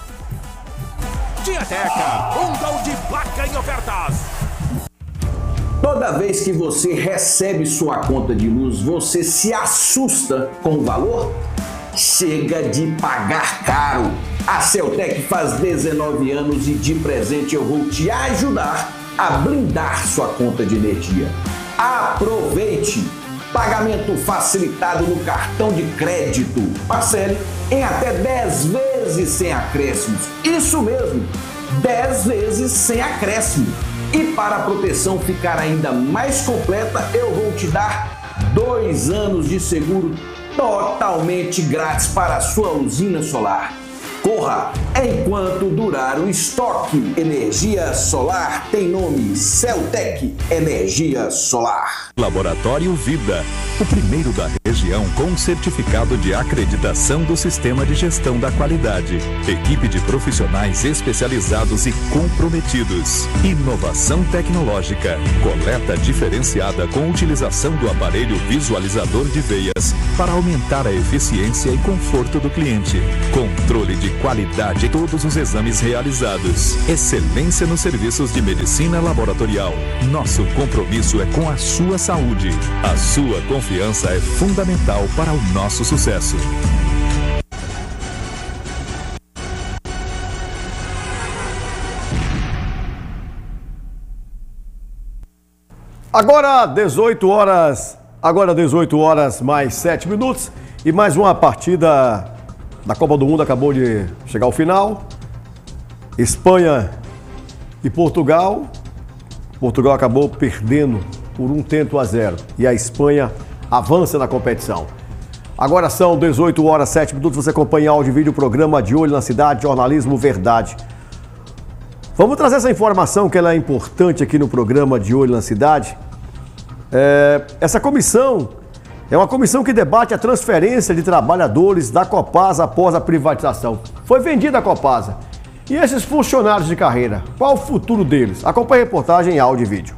Tiateca, um gol de placa em ofertas. Toda vez que você recebe sua conta de luz, você se assusta com o valor? Chega de pagar caro! A Celtec faz 19 anos e de presente eu vou te ajudar a blindar sua conta de energia. Aproveite! Pagamento facilitado no cartão de crédito. Parcele em até 10 vezes sem acréscimos. Isso mesmo, 10 vezes sem acréscimo. E para a proteção ficar ainda mais completa, eu vou te dar 2 anos de seguro totalmente grátis para a sua usina solar. Corra enquanto durar o estoque. Energia solar tem nome: Celtec Energia Solar. Laboratório Vida, o primeiro da região com certificado de acreditação do Sistema de Gestão da Qualidade. Equipe de profissionais especializados e comprometidos. Inovação tecnológica. Coleta diferenciada com utilização do aparelho visualizador de veias para aumentar a eficiência e conforto do cliente. Controle de qualidade em todos os exames realizados. Excelência nos serviços de medicina laboratorial. Nosso compromisso é com a sua saúde. A sua confiança é fundamental para o nosso sucesso. Agora 18 horas mais 7 minutos e mais uma partida da Copa do Mundo acabou de chegar ao final. Espanha e Portugal. Portugal acabou perdendo por 1-0 e a Espanha avança na competição. Agora são 18 horas 7 minutos. Você acompanha áudio e vídeo, programa De Olho na Cidade, Jornalismo Verdade. Vamos trazer essa informação que ela é importante aqui no programa De Olho na Cidade. Essa comissão é uma comissão que debate a transferência de trabalhadores da Copasa após a privatização. Foi vendida a Copasa. E esses funcionários de carreira, qual o futuro deles? Acompanhe a reportagem em áudio e vídeo.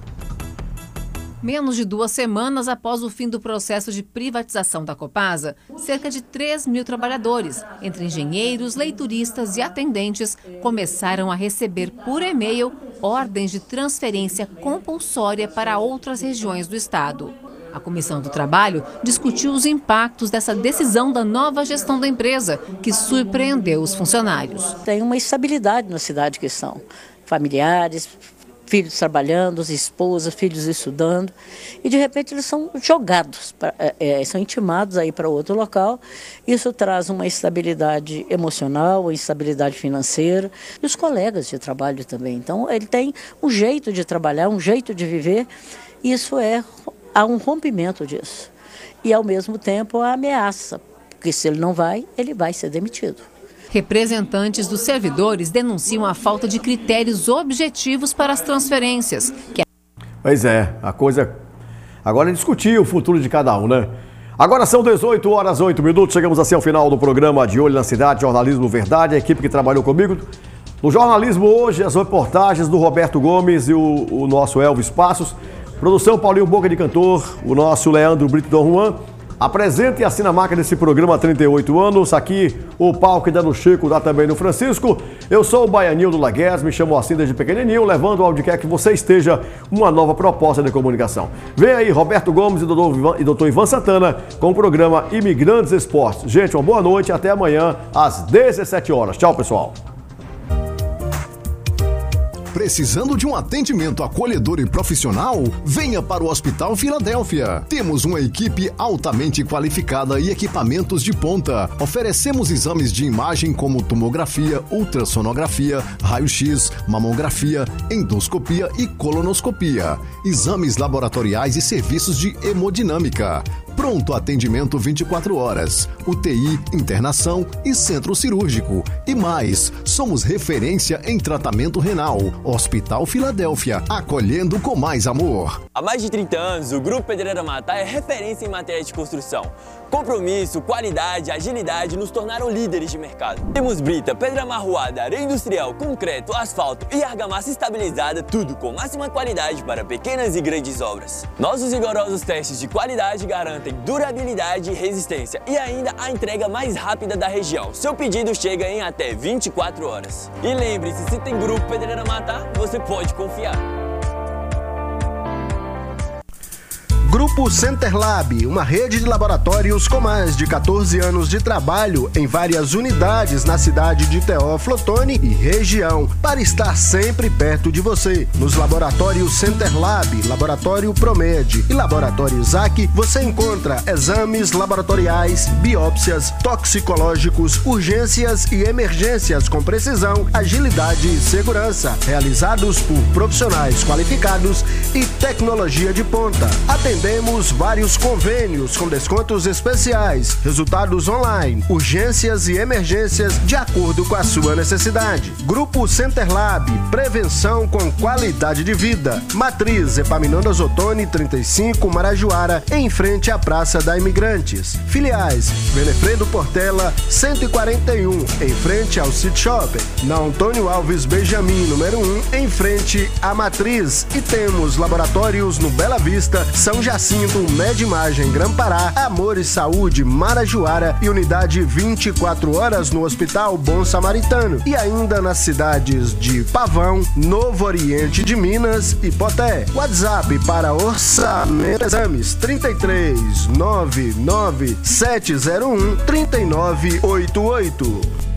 Menos de 2 semanas após o fim do processo de privatização da Copasa, cerca de 3 mil trabalhadores, entre engenheiros, leituristas e atendentes, começaram a receber por e-mail ordens de transferência compulsória para outras regiões do estado. A Comissão do Trabalho discutiu os impactos dessa decisão da nova gestão da empresa, que surpreendeu os funcionários. Tem uma estabilidade na cidade que são familiares, filhos trabalhando, esposas, filhos estudando, e de repente eles são jogados, são intimados aí para outro local. Isso traz uma instabilidade emocional, uma instabilidade financeira, e os colegas de trabalho também. Então ele tem um jeito de trabalhar, um jeito de viver, e há um rompimento disso. E ao mesmo tempo a ameaça, porque se ele não vai, ele vai ser demitido. Representantes dos servidores denunciam a falta de critérios objetivos para as transferências. Pois é, a coisa agora é discutir o futuro de cada um, né? Agora são 18 horas 8 minutos, chegamos assim ao final do programa De Olho na Cidade, Jornalismo Verdade, a equipe que trabalhou comigo. No jornalismo hoje, as reportagens do Roberto Gomes e o nosso Elvis Passos. Produção Paulinho Boca de Cantor, o nosso Leandro Brito Dom Juan. Apresenta e assina a marca desse programa há 38 anos. Aqui o palco dá no Chico, dá também no Francisco. Eu sou o Baianildo Laguerre, me chamo assim desde pequenininho, levando onde quer que você esteja uma nova proposta de comunicação. Vem aí Roberto Gomes e Dr. Ivan Santana com o programa Imigrantes Esportes. Gente, uma boa noite, até amanhã às 17 horas. Tchau, pessoal. Precisando de um atendimento acolhedor e profissional? Venha para o Hospital Filadélfia. Temos uma equipe altamente qualificada e equipamentos de ponta. Oferecemos exames de imagem como tomografia, ultrassonografia, raio-x, mamografia, endoscopia e colonoscopia. Exames laboratoriais e serviços de hemodinâmica. Pronto atendimento 24 horas, UTI, internação e centro cirúrgico. E mais, somos referência em tratamento renal. Hospital Filadélfia, acolhendo com mais amor. Há mais de 30 anos, o Grupo Pedreira Matar é referência em matéria de construção. Compromisso, qualidade, agilidade nos tornaram líderes de mercado. Temos brita, pedra amarroada, areia industrial, concreto, asfalto e argamassa estabilizada, tudo com máxima qualidade para pequenas e grandes obras. Nossos rigorosos testes de qualidade garantem durabilidade e resistência e ainda a entrega mais rápida da região. Seu pedido chega em até 24 horas. E lembre-se, se tem Grupo Pedreira Matar, você pode confiar. Grupo Centerlab, uma rede de laboratórios com mais de 14 anos de trabalho em várias unidades na cidade de Teófilo Otoni e região, para estar sempre perto de você. Nos laboratórios Centerlab, Laboratório Promed e Laboratório Isaac, você encontra exames laboratoriais, biópsias, toxicológicos, urgências e emergências com precisão, agilidade e segurança, realizados por profissionais qualificados e tecnologia de ponta. Atendemos vários convênios com descontos especiais, resultados online, urgências e emergências de acordo com a sua necessidade. Grupo Centerlab, prevenção com qualidade de vida. Matriz Epaminondas Otoni 35, Marajoara, em frente à Praça da Imigrantes. Filiais Benefredo Portela 141, em frente ao City Shopping. Na Antônio Alves Benjamin, número 1, em frente à Matriz. E temos laboratórios no Bela Vista, São Jacinto, Medimagem, Grã-Pará, Amor e Saúde, Marajoara e unidade 24 horas no Hospital Bom Samaritano. E ainda nas cidades de Pavão, Novo Oriente de Minas e Poté. WhatsApp para orçamento exames 33 99 701 3988.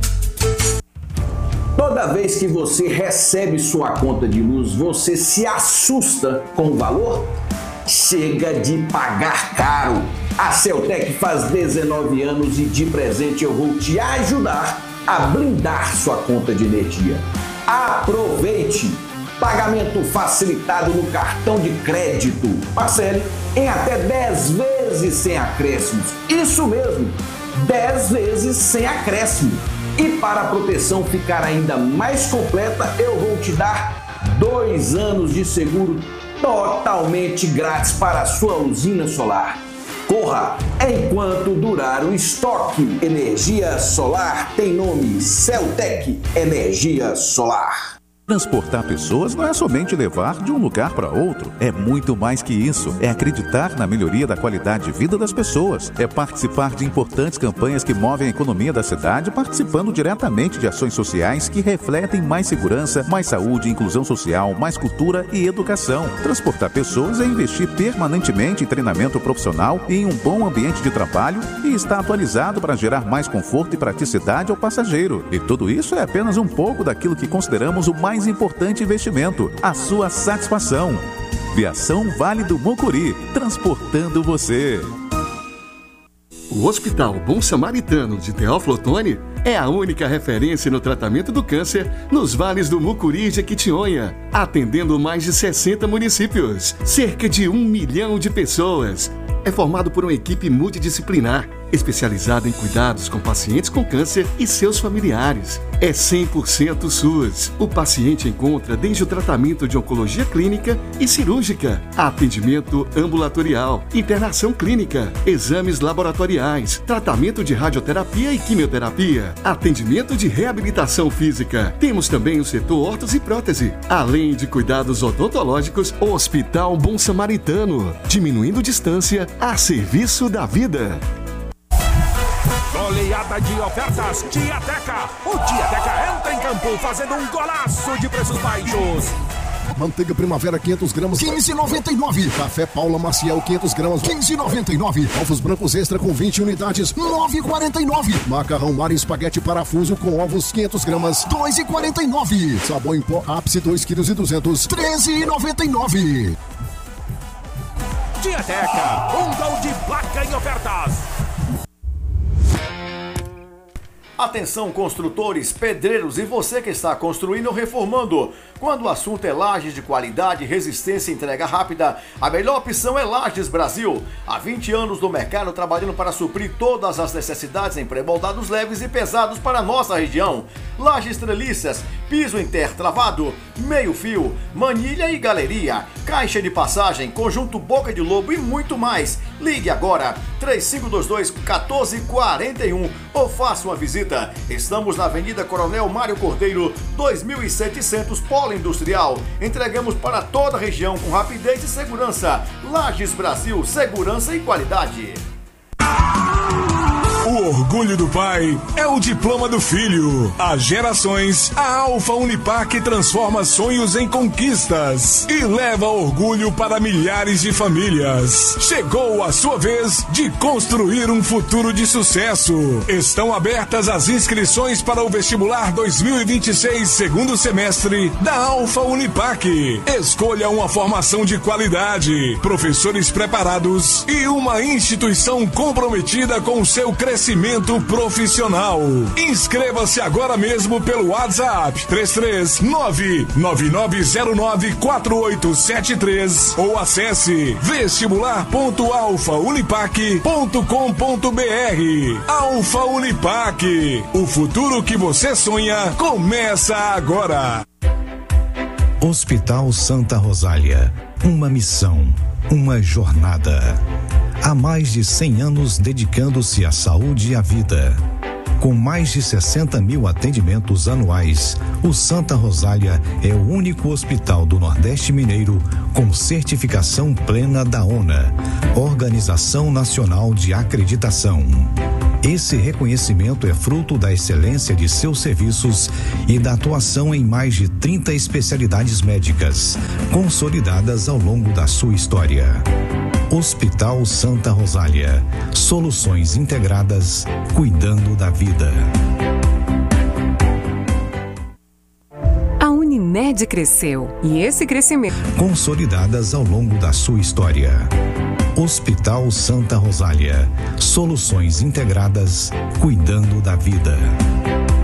Toda vez que você recebe sua conta de luz, você se assusta com o valor? Chega de pagar caro. A Celtec faz 19 anos e de presente eu vou te ajudar a blindar sua conta de energia. Aproveite! Pagamento facilitado no cartão de crédito. Parcele em até 10 vezes sem acréscimos. Isso mesmo, 10 vezes sem acréscimo. E para a proteção ficar ainda mais completa, eu vou te dar 2 anos de seguro totalmente grátis para a sua usina solar. Corra enquanto durar o estoque. Energia solar tem nome: Celtec Energia Solar. Transportar pessoas não é somente levar de um lugar para outro. É muito mais que isso. É acreditar na melhoria da qualidade de vida das pessoas. É participar de importantes campanhas que movem a economia da cidade, participando diretamente de ações sociais que refletem mais segurança, mais saúde, inclusão social, mais cultura e educação. Transportar pessoas é investir permanentemente em treinamento profissional e em um bom ambiente de trabalho e estar atualizado para gerar mais conforto e praticidade ao passageiro. E tudo isso é apenas um pouco daquilo que consideramos o mais importante investimento, a sua satisfação. Viação Vale do Mucuri, transportando você. O Hospital Bom Samaritano de Teófilo Otoni é a única referência no tratamento do câncer nos vales do Mucuri e Jequitinhonha, atendendo mais de 60 municípios, cerca de 1 milhão de pessoas. É formado por uma equipe multidisciplinar, especializada em cuidados com pacientes com câncer e seus familiares. É 100% SUS. O paciente encontra desde o tratamento de oncologia clínica e cirúrgica, atendimento ambulatorial, internação clínica, exames laboratoriais, tratamento de radioterapia e quimioterapia, atendimento de reabilitação física. Temos também o setor ortos e prótese, além de cuidados odontológicos. Hospital Bom Samaritano, diminuindo distância a serviço da vida. Goleada de ofertas Diateca. O Diateca entra em campo fazendo um golaço de preços baixos. Manteiga Primavera 500 gramas, 15,99. Café Paula Maciel 500 gramas, 15,99. Ovos brancos extra com 20 unidades, 9,49. Macarrão Mar Espaguete Parafuso com ovos 500 gramas, 2,49. Sabão em pó Ápice 2,2 kg, 13,99. Diateca, um de placa em ofertas. Atenção, construtores, pedreiros e você que está construindo ou reformando. Quando o assunto é lajes de qualidade, resistência e entrega rápida, a melhor opção é Lajes Brasil. Há 20 anos no mercado trabalhando para suprir todas as necessidades em pré-moldados leves e pesados para a nossa região. Lajes treliças, piso intertravado, meio fio, manilha e galeria, caixa de passagem, conjunto boca de lobo e muito mais. Ligue agora, 3522-1441 ou faça uma visita. Estamos na Avenida Coronel Mário Cordeiro, 2700, Polo Industrial. Entregamos para toda a região com rapidez e segurança. Lajes Brasil, segurança e qualidade. O O orgulho do pai é o diploma do filho. Há gerações, a Alfa Unipac transforma sonhos em conquistas e leva orgulho para milhares de famílias. Chegou a sua vez de construir um futuro de sucesso. Estão abertas as inscrições para o vestibular 2026, segundo semestre da Alfa Unipac. Escolha uma formação de qualidade, professores preparados e uma instituição comprometida com o seu crescimento profissional. Inscreva-se agora mesmo pelo WhatsApp 339-9909-4873 ou acesse vestibular.alfaunipac.com.br. Alfa Unipac, o futuro que você sonha começa agora. Hospital Santa Rosália, uma missão, uma jornada. Há mais de 100 anos dedicando-se à saúde e à vida. Com mais de 60 mil atendimentos anuais, o Santa Rosália é o único hospital do Nordeste Mineiro com certificação plena da ONA, Organização Nacional de Acreditação. Esse reconhecimento é fruto da excelência de seus serviços e da atuação em mais de 30 especialidades médicas, consolidadas ao longo da sua história. Hospital Santa Rosália. Soluções integradas, cuidando da vida. A Unimed cresceu e esse crescimento... Consolidadas ao longo da sua história. Hospital Santa Rosália. Soluções integradas, cuidando da vida.